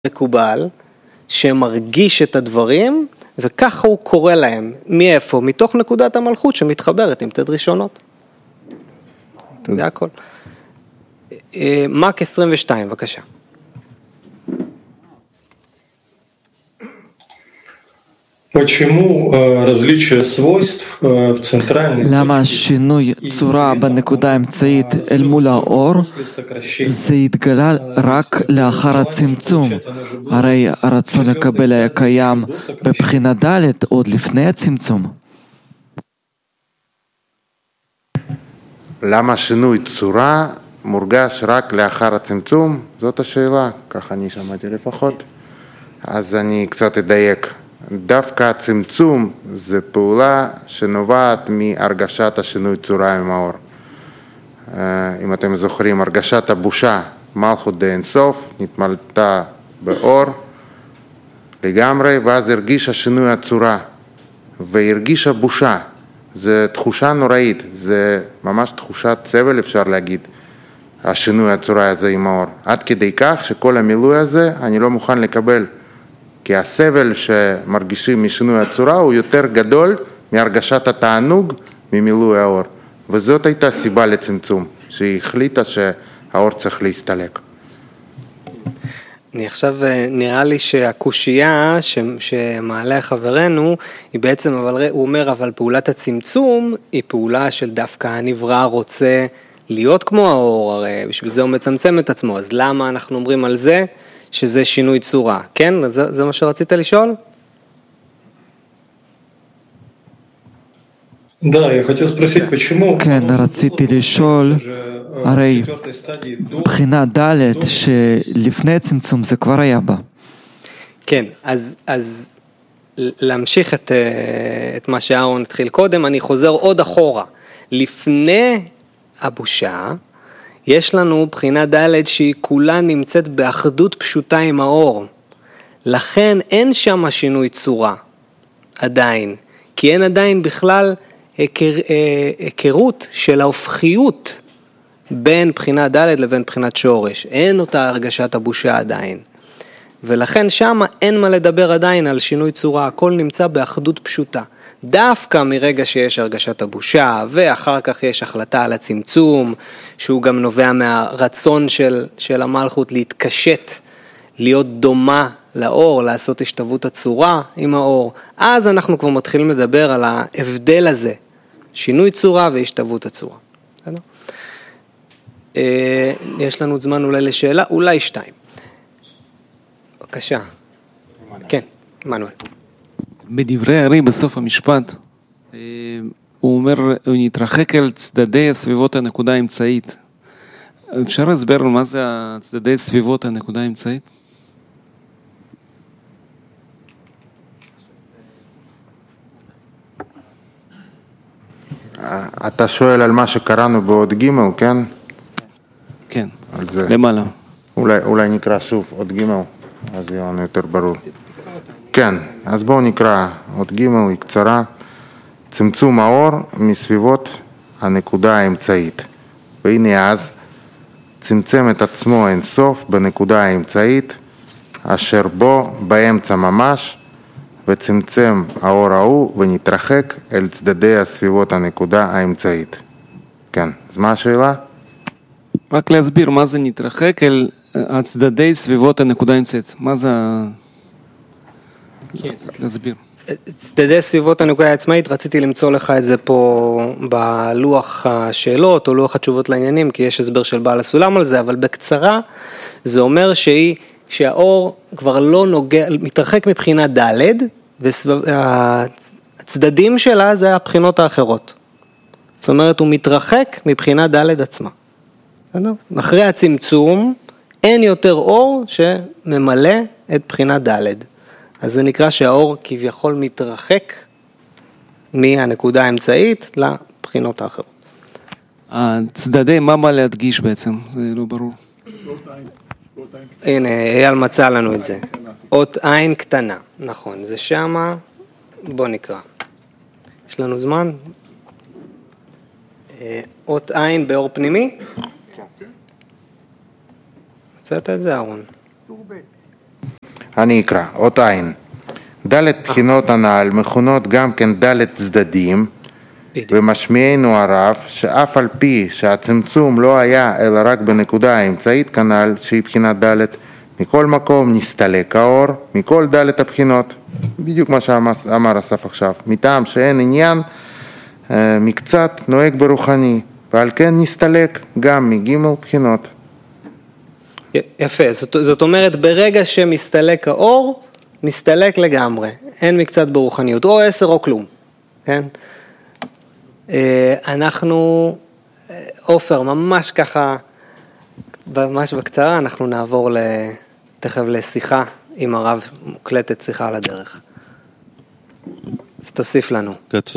מקובל שמרגיש את הדברים, וככה הוא קורא להם. מאיפה? מתוך נקודת המלכות שמתחברת עם תד ראשונות. זה הכל. מק 22, בבקשה. למה שינוי צורה בנקודה האמצעית אל מול האור זה התגלה רק לאחר הצמצום? הרי הרצון לקבל היה קיים בבחינה ד' עוד לפני הצמצום. למה שינוי צורה מורגש רק לאחר הצמצום? זאת השאלה, ככה אני שמעתי לפחות. אז אני קצת אדייק. דווקא הצמצום זה פעולה שנובעת מהרגשת השינוי צורה עם האור. אם אתם זוכרים, הרגשת הבושה, מלכות דה אינסוף, נתמלתה באור לגמרי, ואז הרגישה שינוי הצורה, והרגישה בושה. זה תחושה נוראית, זה ממש תחושת סבל, אפשר להגיד, השינוי הצורה הזה עם האור. עד כדי כך שכל המילוי הזה אני לא מוכן לקבל, כי הסבל שמרגישים משינוי הצורה הוא יותר גדול מהרגשת התענוג ממילוי האור. וזאת הייתה סיבה לצמצום, שהיא החליטה שהאור צריך להסתלק. אני עכשיו נראה לי שהקושייה שמעלה חברנו היא בעצם, הוא אומר, אבל פעולת הצמצום היא פעולה של דווקא הנברא רוצה להיות כמו האור, הרי בשביל זה הוא מצמצם את עצמו, אז למה אנחנו אומרים על זה שזה שינוי צורה? כן? זה מה שרצית לשאול? כן, רציתי לשאול, הרי בחינה ד' שלפני הצמצום זה כבר היה בה. כן, אז להמשיך את מה שאהרון התחיל קודם, אני חוזר עוד אחורה. לפני הבושה, יש לנו בחינה ד' שהיא כולה נמצאת באחדות פשוטה עם האור. לכן אין שם שינוי צורה עדיין, כי אין עדיין בכלל היכרות של ההופכיות בין בחינה ד' לבין בחינת שורש. אין אותה הרגשת הבושה עדיין. ולכן שם אין מה לדבר עדיין על שינוי צורה, הכל נמצא באחדות פשוטה. דווקא מרגע שיש הרגשת הבושה, ואחר כך יש החלטה על הצמצום, שהוא גם נובע מהרצון של המלכות להתקשט, להיות דומה לאור, לעשות השתוות הצורה עם האור. אז אנחנו כבר מתחילים לדבר על ההבדל הזה, שינוי צורה והשתוות הצורה. יש לנו זמן אולי לשאלה, אולי 2. בבקשה. כן, מנואל. בדברי הרי בסוף המשפט, הוא אומר, הוא נתרחק אל צדדי סביבות הנקודה האמצעית. אפשר להסבר מה זה הצדדי סביבות הנקודה האמצעית? אתה שואל על מה שקראנו בעוד ג', כן? כן, למעלה. אולי נקרא שוב עוד ג', אז יהיה לנו יותר ברור. כן, אז בואו נקרא עוד ג', היא קצרה. צמצום האור מסביבות הנקודה האמצעית. והנה אז צמצם את עצמו אינסוף בנקודה האמצעית, אשר בו באמצע ממש, וצמצם האור ההוא ונתרחק אל צדדי הסביבות הנקודה האמצעית. כן, אז מה השאלה? רק להסביר מה זה נתרחק אל הצדדי סביבות הנקודה האמצעית. מה זה... כן. להסביר. צדדי סביבות הנקודה העצמאית, רציתי למצוא לך את זה פה בלוח השאלות או לוח התשובות לעניינים, כי יש הסבר של בעל הסולם על זה, אבל בקצרה זה אומר שהאור כבר לא נוגע, מתרחק מבחינה ד' והצדדים שלה זה הבחינות האחרות. זאת אומרת, הוא מתרחק מבחינה ד' עצמה. אחרי הצמצום אין יותר אור שממלא את בחינה ד'. אז זה נקרא שהאור כביכול מתרחק מהנקודה האמצעית לבחינות האחרות. הצדדי, מה בא להדגיש בעצם? זה לא ברור. הנה, אייל מצא לנו את זה. אות עין קטנה. נכון, זה שמה. בוא נקרא. יש לנו זמן? אות עין באור פנימי? מצאת את זה, אהרון? אני אקרא, אות עין. ד' בחינות הנ"ל מכונות גם כן ד' צדדים, ומשמיענו הרב שאף על פי שהצמצום לא היה אלא רק בנקודה האמצעית כנ"ל שהיא בחינת ד', מכל מקום נסתלק האור מכל ד' הבחינות, בדיוק מה שאמר אסף עכשיו, מטעם שאין עניין מקצת נוהג ברוחני, ועל כן נסתלק גם מגימל בחינות. יפה, זאת אומרת ברגע שמסתלק האור, מסתלק לגמרי, אין מקצת ברוחניות, או 10 או כלום, כן? אנחנו, עופר, ממש ככה, ממש בקצרה, אנחנו נעבור תכף לשיחה עם הרב, מוקלטת שיחה על הדרך. אז תוסיף לנו.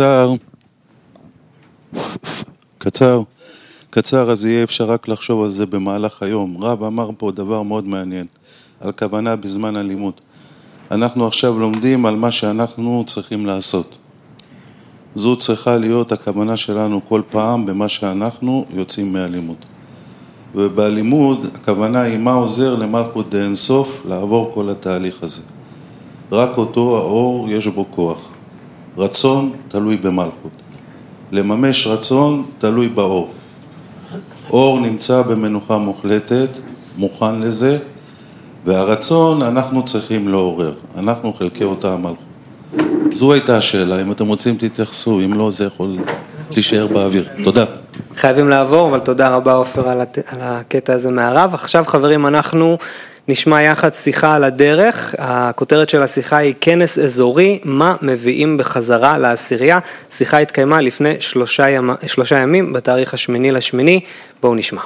קצר, אז יהיה אפשר רק לחשוב על זה במהלך היום. רב אמר פה דבר מאוד מעניין, על כוונה בזמן הלימוד. אנחנו עכשיו לומדים על מה שאנחנו צריכים לעשות. זו צריכה להיות הכוונה שלנו כל פעם במה שאנחנו יוצאים מהלימוד. ובלימוד הכוונה היא מה עוזר למלכות דאין סוף לעבור כל התהליך הזה. רק אותו האור יש בו כוח. רצון תלוי במלכות. לממש רצון תלוי באור. אור נמצא במנוחה מוחלטת, מוכן לזה, והרצון אנחנו צריכים לעורר. אנחנו חלקי אותה המלכות. זו הייתה השאלה, אם אתם רוצים תתייחסו, אם לא זה יכול להישאר באוויר. תודה. חייבים לעבור, אבל תודה רבה עופר על הקטע הזה מהרב. עכשיו חברים אנחנו נשמע יחד שיחה על הדרך, הכותרת של השיחה היא כנס אזורי, מה מביאים בחזרה לעשירייה, שיחה התקיימה לפני 3 ימים בתאריך 8/8, בואו נשמע.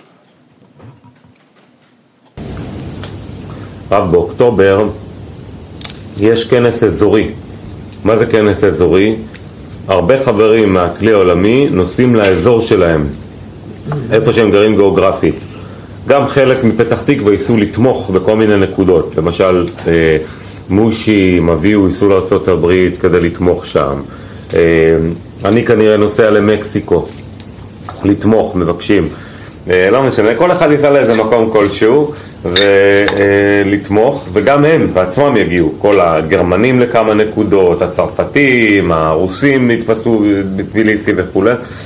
רב, באוקטובר יש כנס אזורי. מה זה כנס אזורי? הרבה חברים מהכלי העולמי נוסעים לאזור שלהם, איפה שהם גרים גיאוגרפית. גם חלק מפתח תקווה ייסעו לתמוך בכל מיני נקודות, למשל מושי, מביאו, ייסעו לארצות הברית כדי לתמוך שם. אני כנראה נוסע למקסיקו, לתמוך, מבקשים. לא משנה, כל אחד ייסע לאיזה מקום כלשהו ולתמוך, וגם הם בעצמם יגיעו, כל הגרמנים לכמה נקודות, הצרפתים, הרוסים יתפסו בטביליסי וכו'.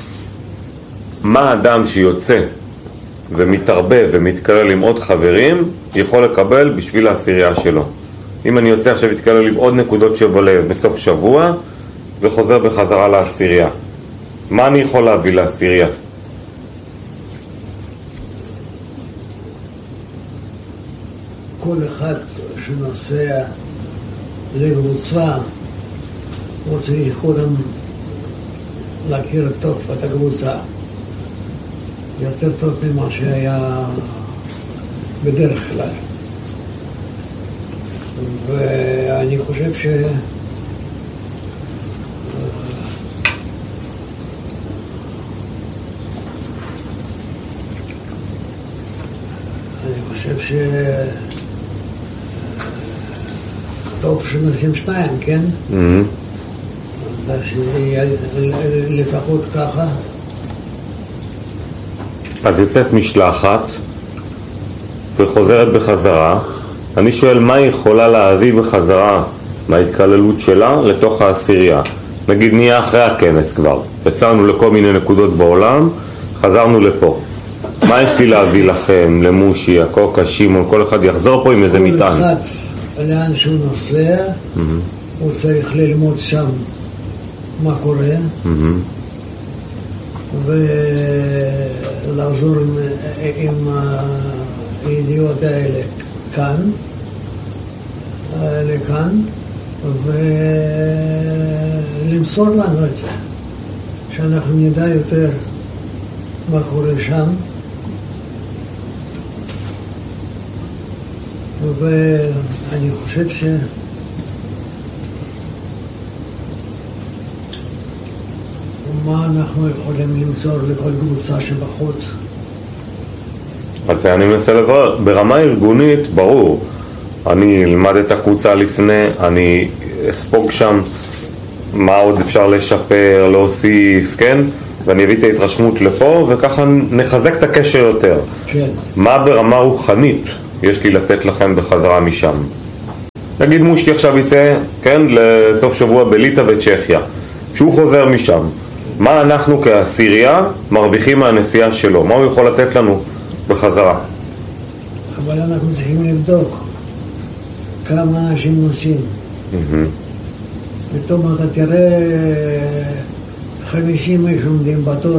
מה אדם שיוצא ומתערבב ומתקלל עם עוד חברים יכול לקבל בשביל העשירייה שלו? אם אני יוצא עכשיו להתקלל עם עוד נקודות שבלב בסוף שבוע וחוזר בחזרה לעשירייה, מה אני יכול להביא לעשירייה? כל אחד שנוסע לקבוצה הוא צריך קודם להכיר טוב את הקבוצה יותר טוב ממה שהיה בדרך כלל, ואני חושב טוב שנוסעים 2, כן? אז שיהיה לפחות ככה. אז יוצאת משלחת וחוזרת בחזרה. אני שואל מה היא יכולה להביא בחזרה מההתקללות שלה לתוך העשירייה. נגיד נהיה אחרי הכנס כבר, יצאנו לכל מיני נקודות בעולם, חזרנו לפה. מה יש לי להביא לכם, למושי, הקוקה, שימון, כל אחד יחזור פה עם איזה מטען? כל אחד לאן שהוא נוסע, הוא צריך ללמוד שם מה קורה, ולעזור עם הידיעות האלה כאן, לכאן, ולמסור לנו את זה, שאנחנו נדע יותר מה קורה שם. ואני חושב מה אנחנו יכולים למסור לכל קבוצה שבחוץ? אז אני מנסה לברר, ברמה ארגונית ברור, אני אלמד את הקבוצה לפני, אני אספוג שם מה עוד אפשר לשפר, להוסיף, כן? ואני אביא את ההתרשמות לפה וככה נחזק את הקשר יותר. כן. מה ברמה רוחנית יש לי לתת לכם בחזרה משם? נגיד מושקי עכשיו יצא, כן, לסוף שבוע בליטא וצ'כיה. כשהוא חוזר משם, מה אנחנו כעשירייה מרוויחים מהנסיעה שלו? מה הוא יכול לתת לנו בחזרה? אבל אנחנו צריכים לבדוק כמה אנשים נוסעים. פתאום אתה תראה 50 איש עומדים בתור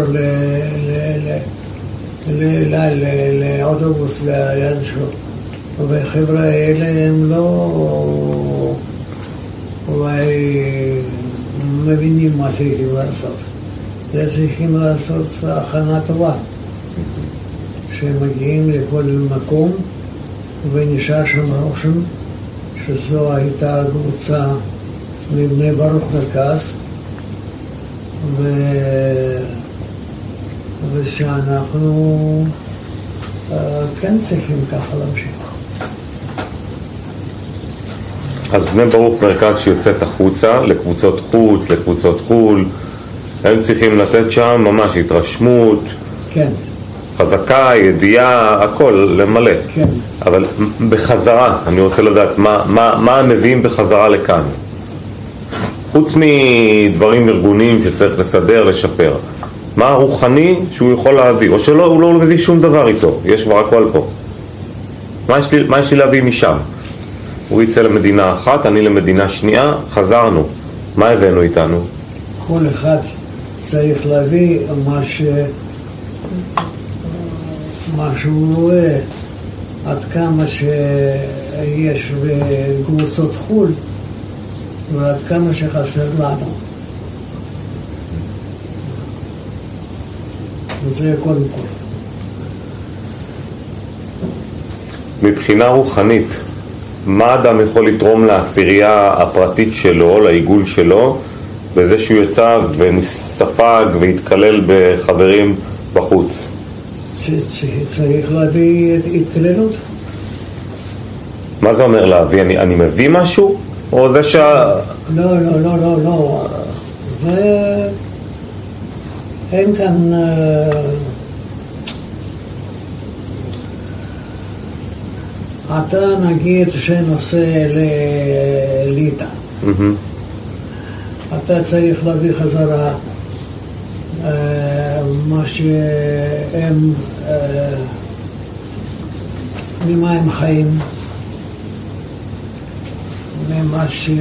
לאוטובוס ליד שלו. והחבר'ה האלה הם לא אולי מבינים מה צריכים לעשות. זה צריכים לעשות הכנה טובה. שהם מגיעים לכל מקום ונשאר שם רושם שזו הייתה קבוצה מבני ברוך מרכז ושאנחנו כן צריכים ככה להמשיך. אז בני ברוך מרכז שיוצאת החוצה לקבוצות חוץ, לקבוצות חול, הם צריכים לתת שם ממש התרשמות, כן. חזקה, ידיעה, הכל, למלא. כן. אבל בחזרה, אני רוצה לדעת, מה הם מביאים בחזרה לכאן? חוץ מדברים ארגוניים שצריך לסדר, לשפר. מה הרוחני שהוא יכול להביא? או שלא, הוא לא מביא שום דבר איתו, יש כבר הכל פה. מה יש לי להביא משם? הוא יצא למדינה אחת, אני למדינה שנייה, חזרנו. מה הבאנו איתנו? כל אחד צריך להביא מה שהוא רואה, עד כמה שיש בקבוצות חול ועד כמה שחסר לנו. וזה קודם כל. מבחינה רוחנית, מה אדם יכול לתרום לעשירייה הפרטית שלו, לעיגול שלו, בזה שהוא יצא ונספג והתקלל בחברים בחוץ? צריך להביא התקללות. מה זה אומר להביא? אני מביא משהו? או זה לא. אין כאן אתה נגיד שנוסע לליטא. אתה צריך להביא חזרה מה שהם ממה הם חיים, ממה שיש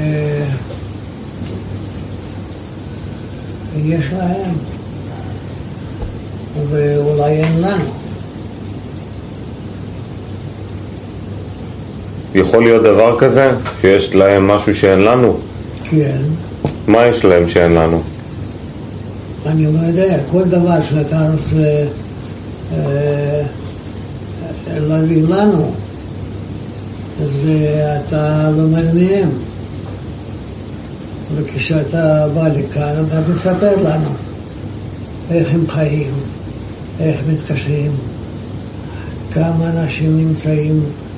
להם ואולי אין לנו. יכול להיות דבר כזה? שיש להם משהו שאין לנו? כן. מה יש להם שאין לנו? אני לא יודע, כל דבר שאתה רוצה להביא לנו, זה אתה לומד מהם. וכשאתה בא לכאן, אתה מספר לנו איך הם חיים, איך מתקשרים, כמה אנשים נמצאים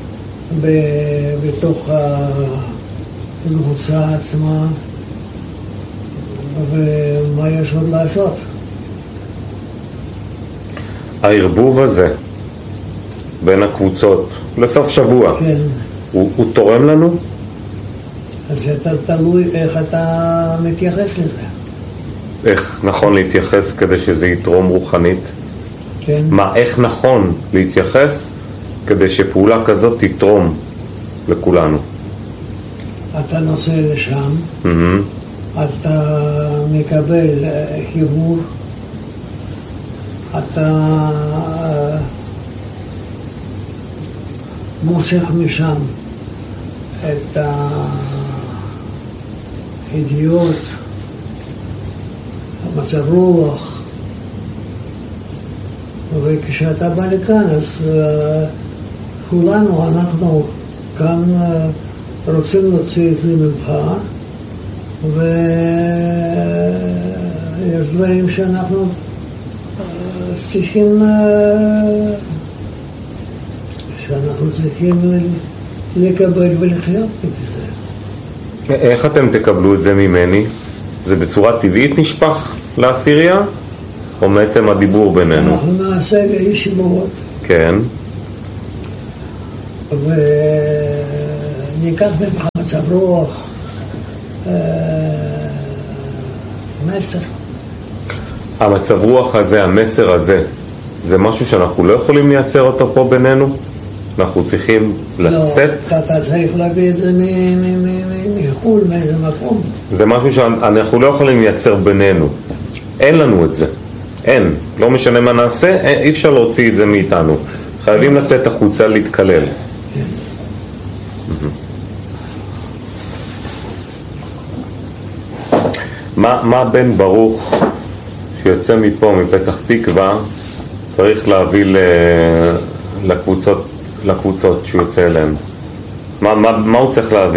בתוך הקבוצה עצמה, ומה יש עוד לעשות. הערבוב הזה בין הקבוצות לסוף שבוע, כן. הוא תורם לנו? אז זה תלוי איך אתה מתייחס לזה. איך נכון להתייחס כדי שזה יתרום רוחנית? כן. איך נכון להתייחס כדי שפעולה כזאת תתרום לכולנו? אתה נוסע לשם, אתה מקבל חיבור, אתה מושך משם את הידיעות, המצב רוח, וכשאתה בא לכאן אז כולנו, אנחנו כאן רוצים להוציא את זה ממך, ויש דברים שאנחנו צריכים לקבל ולחיות בזה. איך אתם תקבלו את זה ממני? זה בצורה טבעית נשפך לעשירייה? או מעצם הדיבור בינינו? אנחנו נעשה ישיבות. כן. וניקח ממך מצב רוח, מסר. המצב רוח הזה, המסר הזה, זה משהו שאנחנו לא יכולים לייצר אותו פה בינינו? אנחנו צריכים לצאת? לא, אתה צריך להביא את זה מחול, מאיזה מקום. זה משהו שאנחנו לא יכולים לייצר בינינו. אין לנו את זה. אין. לא משנה מה נעשה, אי אפשר להוציא את זה מאיתנו. חייבים לצאת החוצה להתקלל. מה בן ברוך שיוצא מפה, מפתח תקווה, צריך להביא לקבוצות שהוא יוצא אליהן? מה הוא צריך להביא?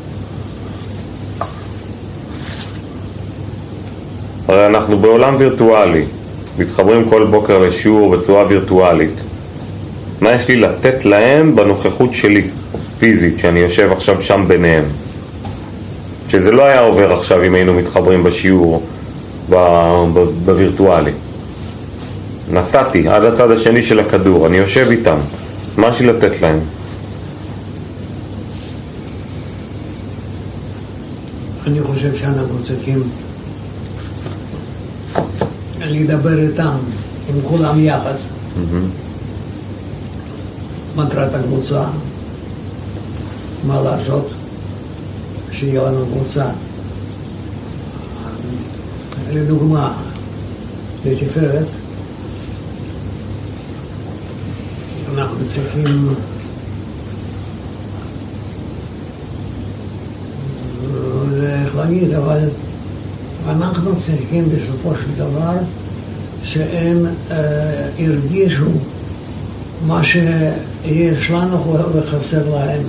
הרי אנחנו בעולם וירטואלי, מתחברים כל בוקר לשיעור בצורה וירטואלית. מה יש לי לתת להם בנוכחות שלי, פיזית, שאני יושב עכשיו שם ביניהם? שזה לא היה עובר עכשיו אם היינו מתחברים בשיעור בווירטואלי. נסעתי עד הצד השני של הכדור, אני יושב איתם, מה יש לי לתת להם? אני חושב שאנחנו צריכים לדבר איתם, עם כולם יחד. מטרת הקבוצה, מה לעשות, שיהיה לנו קבוצה. לדוגמה, לתפארת, אנחנו צריכים איך להגיד, אבל אנחנו צריכים בסופו של דבר שהם הרגישו מה שיש לנו וחסר להם.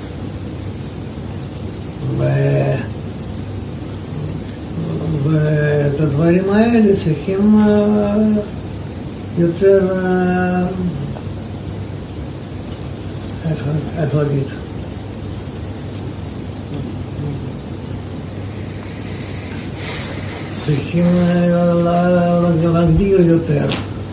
ואת הדברים האלה צריכים יותר, איך להגיד? צריכים להגדיר יותר.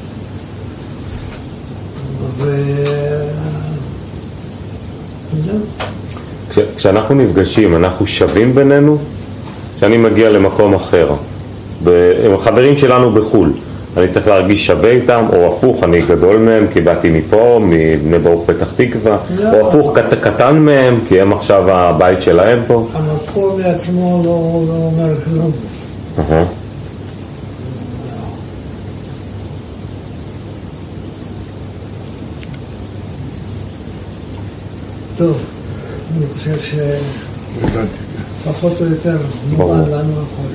כשאנחנו נפגשים, אנחנו שווים בינינו? כשאני מגיע למקום אחר, עם החברים שלנו בחול, אני צריך להרגיש שווה איתם, או הפוך, אני גדול מהם כי באתי מפה, מבני ברוך פתח תקווה, או הפוך, קטן מהם כי הם עכשיו הבית שלהם פה. המקום בעצמו לא אומר כלום. טוב, אני חושב שפחות או יותר מובן לנו הכל.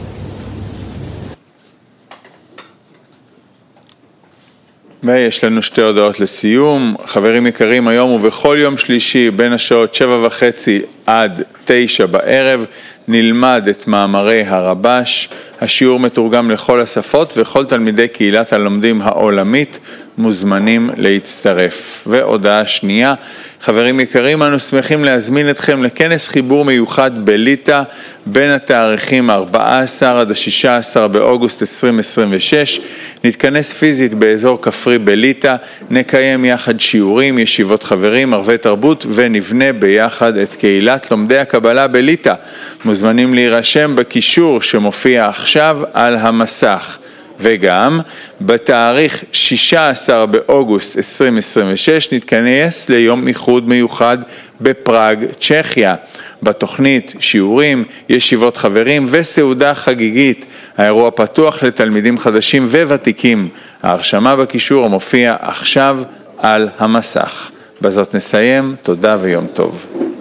ויש לנו שתי הודעות לסיום. חברים יקרים, היום ובכל יום שלישי בין השעות 7:30 עד 9 בערב נלמד את מאמרי הרבש. השיעור מתורגם לכל השפות וכל תלמידי קהילת הלומדים העולמית מוזמנים להצטרף. והודעה שנייה, חברים יקרים, אנו שמחים להזמין אתכם לכנס חיבור מיוחד בליטא בין התאריכים 14 עד 16 באוגוסט 2026. נתכנס פיזית באזור כפרי בליטא, נקיים יחד שיעורים, ישיבות חברים, ערבי תרבות ונבנה ביחד את קהילת לומדי הקבלה בליטא. מוזמנים להירשם בקישור שמופיע עכשיו על המסך. וגם בתאריך 16 באוגוסט 2026 נתכנס ליום איחוד מיוחד בפראג, צ'כיה. בתוכנית שיעורים, ישיבות חברים וסעודה חגיגית. האירוע פתוח לתלמידים חדשים וותיקים. ההרשמה בקישור המופיע עכשיו על המסך. בזאת נסיים, תודה ויום טוב.